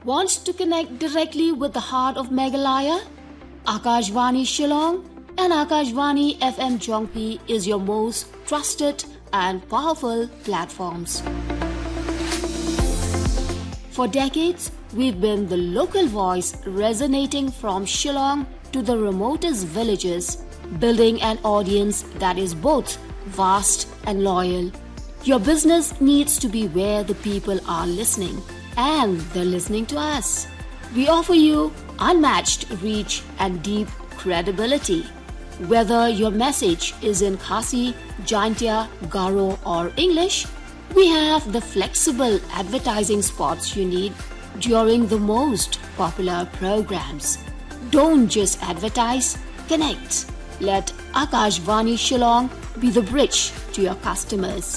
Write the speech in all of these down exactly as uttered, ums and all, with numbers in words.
Wants to connect directly with the heart of Meghalaya? Akashvani Shillong and Akashvani F M Jongpi is your most trusted and powerful platforms. For decades, we've been the local voice resonating from Shillong to the remotest villages, building an audience that is both vast and loyal. Your business needs to be where the people are listening, and they're listening to us. We offer you unmatched reach and deep credibility. Whether your message is in Khasi, Jaintia, Garo or English, we have the flexible advertising spots you need during the most popular programs. Don't just advertise, connect. Let Akashvani Shillong be the bridge to your customers.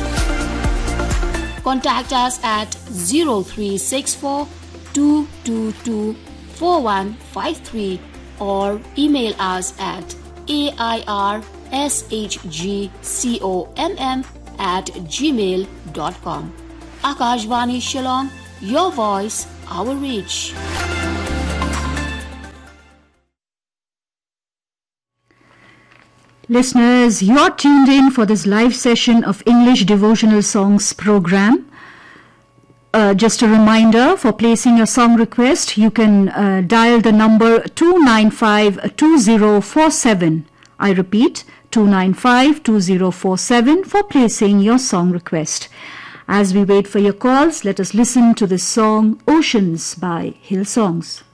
Contact us at zero three six four, two two two, four one five three or email us at A I R S H G C O M M at gmail dot com. Akashvani Shillong, your voice, our reach. Listeners, you're tuned in for this live session of English Devotional Songs program. Uh, just a reminder, for placing your song request, you can uh, dial the number two nine five, two zero four seven. I repeat, two nine five, two zero four seven for placing your song request. As we wait for your calls, let us listen to the song Oceans by Hillsongs.